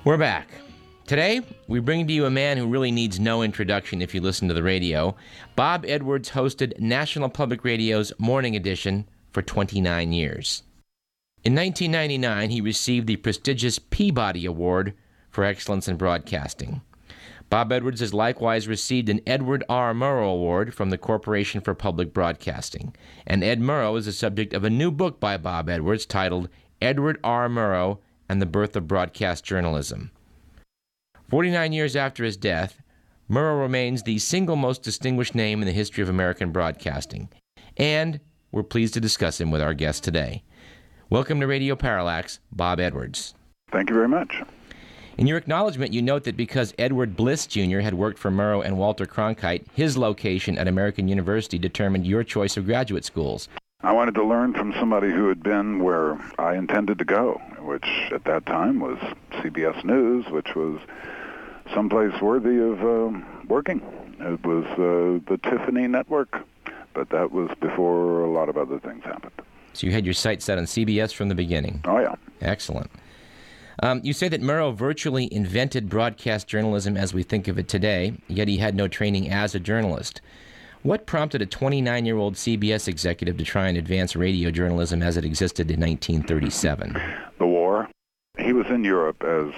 We're back. Today, we bring to you a man who really needs no introduction if you listen to the radio. Bob Edwards hosted National Public Radio's Morning Edition for 29 years. In 1999, he received the prestigious Peabody Award for Excellence in Broadcasting. Bob Edwards has likewise received an Edward R. Murrow Award from the Corporation for Public Broadcasting. And Ed Murrow is the subject of a new book by Bob Edwards titled Edward R. Murrow and the Birth of Broadcast Journalism. 49 years after his death, Murrow remains the single most distinguished name in the history of American broadcasting. And we're pleased to discuss him with our guest today. Welcome to Radio Parallax, Bob Edwards. Thank you very much. In your acknowledgement, you note that because Edward Bliss Jr. had worked for Murrow and Walter Cronkite, his location at American University determined your choice of graduate schools. I wanted to learn from somebody who had been where I intended to go, which at that time was CBS News, which was someplace worthy of working. It was the Tiffany Network, but that was before a lot of other things happened. So you had your sights set on CBS from the beginning. Oh, yeah. Excellent. You say that Murrow virtually invented broadcast journalism as we think of it today, yet he had no training as a journalist. What prompted a 29-year-old CBS executive to try and advance radio journalism as it existed in 1937? The war. He was in Europe as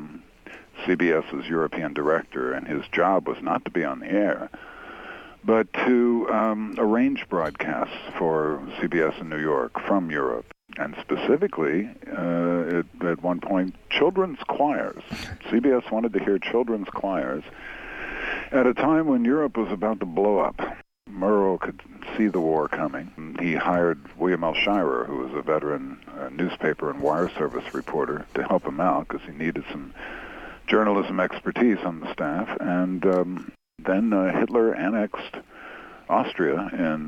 CBS's European director, and his job was not to be on the air, but to arrange broadcasts for CBS in New York from Europe. And specifically, at one point, children's choirs. CBS wanted to hear children's choirs at a time when Europe was about to blow up. Murrow could see the war coming. He hired William L. Shirer, who was a veteran newspaper and wire service reporter, to help him out because he needed some journalism expertise on the staff. And then Hitler annexed Austria in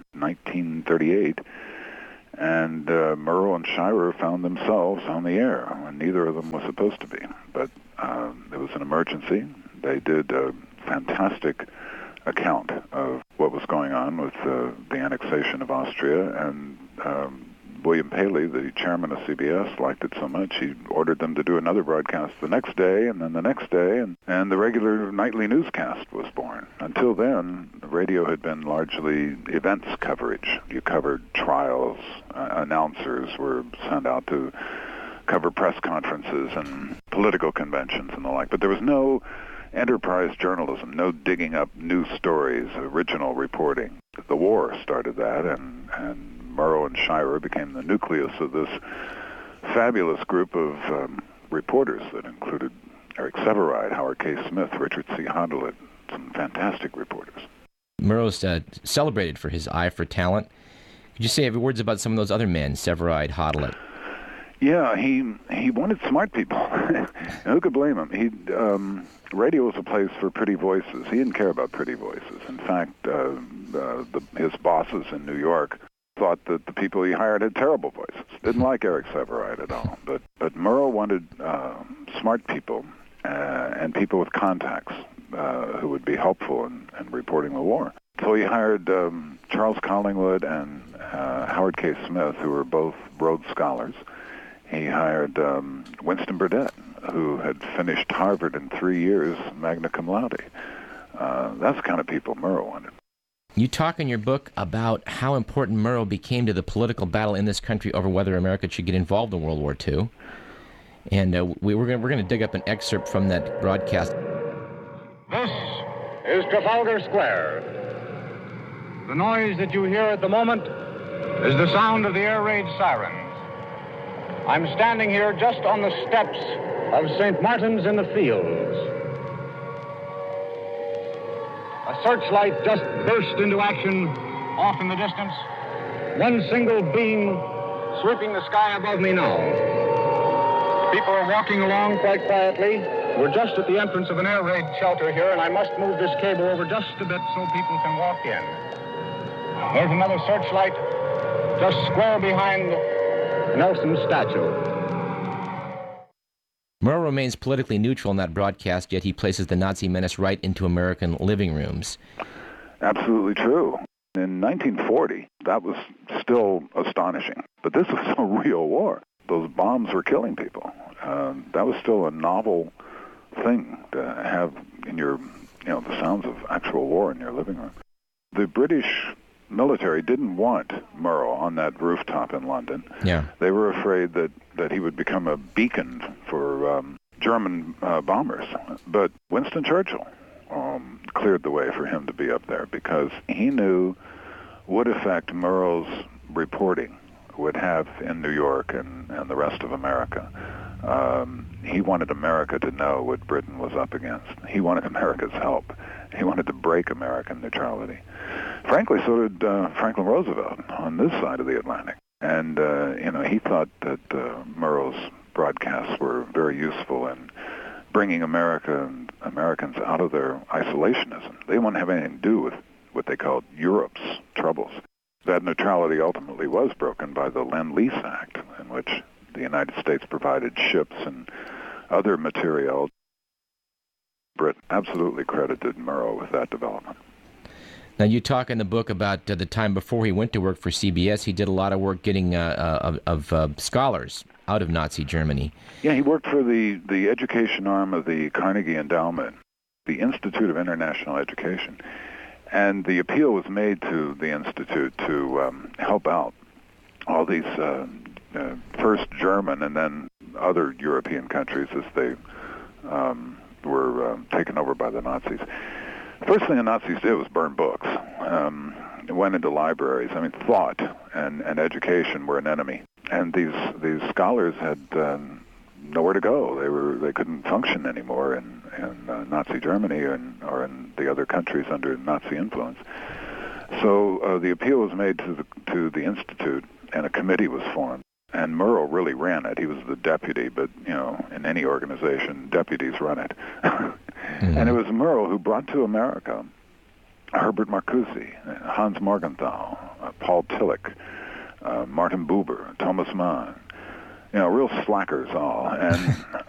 1938. And Murrow and Shirer found themselves on the air when neither of them was supposed to be. But it was an emergency. They did a fantastic account of what was going on with the annexation of Austria. And William Paley, the chairman of CBS, liked it so much he ordered them to do another broadcast the next day, and then the next day, and the regular nightly newscast was born. Until then, the radio had been largely events coverage. You covered trials, announcers were sent out to cover press conferences and political conventions and the like, but there was no enterprise journalism, no digging up new stories, original reporting. The war started that, and Murrow and Shirer became the nucleus of this fabulous group of reporters that included Eric Sevareid, Howard K. Smith, Richard C. Hondelet, some fantastic reporters. Murrow's celebrated for his eye for talent. Could you say a few words about some of those other men, Sevareid, Hondelet? Yeah, he wanted smart people. Who could blame him? Radio was a place for pretty voices. He didn't care about pretty voices. In fact, his bosses in New York thought that the people he hired had terrible voices. Didn't like Eric Sevareid at all. But Murrow wanted smart people and people with contacts who would be helpful in reporting the war. So he hired Charles Collingwood and Howard K. Smith, who were both Rhodes Scholars. He hired Winston Burdett, who had finished Harvard in 3 years, magna cum laude. That's the kind of people Murrow wanted. You talk in your book about how important Murrow became to the political battle in this country over whether America should get involved in World War II. And we're going to dig up an excerpt from that broadcast. This is Trafalgar Square. The noise that you hear at the moment is the sound of the air raid sirens. I'm standing here just on the steps of St. Martin's in the Fields. A searchlight just burst into action off in the distance. One single beam sweeping the sky above me now. People are walking along quite quietly. We're just at the entrance of an air raid shelter here, and I must move this cable over just a bit so people can walk in. There's another searchlight just square behind Nelson's statue. Murrow remains politically neutral in that broadcast, yet he places the Nazi menace right into American living rooms. Absolutely true. In 1940, that was still astonishing. But this was a real war. Those bombs were killing people. that was still a novel thing to have in your, the sounds of actual war in your living room. The British military didn't want Murrow on that rooftop in London. Yeah. They were afraid that he would become a beacon for German bombers. But Winston Churchill cleared the way for him to be up there because he knew what effect Murrow's reporting would have in New York and the rest of America. He wanted America to know what Britain was up against. He wanted America's help. He wanted to break American neutrality. Frankly, so did Franklin Roosevelt on this side of the Atlantic. And, he thought that Murrow's broadcasts were very useful in bringing America and Americans out of their isolationism. They didn't want to have anything to do with what they called Europe's troubles. That neutrality ultimately was broken by the Lend-Lease Act, in which the United States provided ships and other material. Britain absolutely credited Murrow with that development. Now, you talk in the book about the time before he went to work for CBS. He did a lot of work getting of scholars out of Nazi Germany. Yeah, he worked for the education arm of the Carnegie Endowment, the Institute of International Education. And the appeal was made to the Institute to help out all these first German and then other European countries as they were taken over by the Nazis. The first thing the Nazis did was burn books. It went into libraries. I mean, thought and education were an enemy. And these scholars had nowhere to go. They couldn't function anymore in Nazi Germany or in the other countries under Nazi influence. So the appeal was made to the Institute, and a committee was formed. And Murrow really ran it. He was the deputy, but in any organization, deputies run it. Mm-hmm. And it was Murrow who brought to America Herbert Marcuse, Hans Morgenthau, Paul Tillich, Martin Buber, Thomas Mann. Real slackers all. And